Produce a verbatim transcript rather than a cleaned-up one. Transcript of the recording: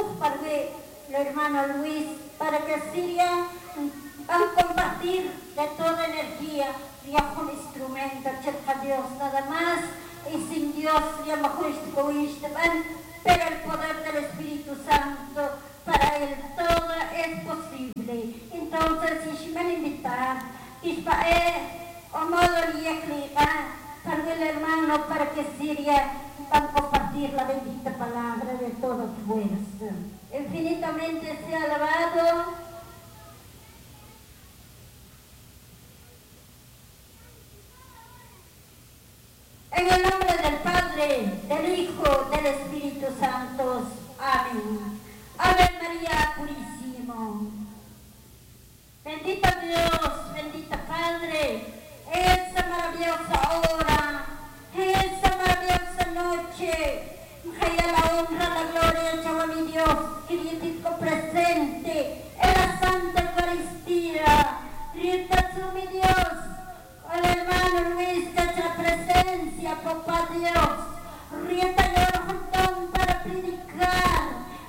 luz para que el hermano Luis, para que sigan a compartir de toda energía, bajo un instrumento, cerca Dios, nada más, y sin Dios, ya mejor egoísta, pero el poder del Espíritu Santo, para Él todo es posible. Entonces, si me invitar, y para Él, o modo de explicar, para el hermano, para que Siria van a compartir la bendita palabra de toda fuerza. Infinitamente sea alabado. En el nombre del Padre, del Hijo, del Espíritu Santo. Amén. Ave María Purísimo. Bendito Dios, bendito Padre, esa maravillosa hora, esa maravillosa noche, que la honra, la gloria, llama mi Dios, querido presente, en la Santa Eucaristía, rieta su mi Dios, al hermano Luis, que la presencia, papá Dios, rieta